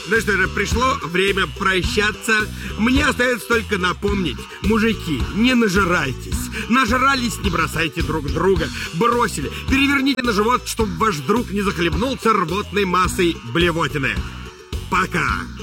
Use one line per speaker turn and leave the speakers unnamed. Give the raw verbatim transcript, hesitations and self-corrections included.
Ну что же, пришло время прощаться. Мне остается только напомнить. Мужики, не нажирайтесь. Нажрались, не бросайте друг друга. Бросили, переверните на живот, чтобы ваш друг не захлебнулся рвотной массой блевотины. Пока.